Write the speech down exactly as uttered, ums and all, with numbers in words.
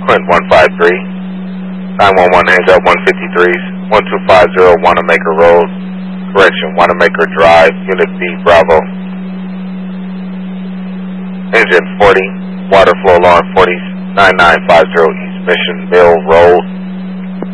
Quint one five three. nine one one hangs up one fifty-three. one two five zero Wanamaker Road. Correction, Wanamaker Drive, Unit B, Bravo. Engine forty. Water flow alarm forty. nine nine five zero East Mission Mill Road.